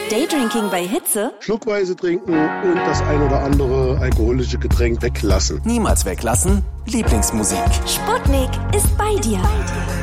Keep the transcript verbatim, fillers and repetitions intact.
Daydrinking bei Hitze? Schluckweise trinken und das ein oder andere alkoholische Getränk weglassen. Niemals weglassen. Lieblingsmusik. Sputnik ist bei dir.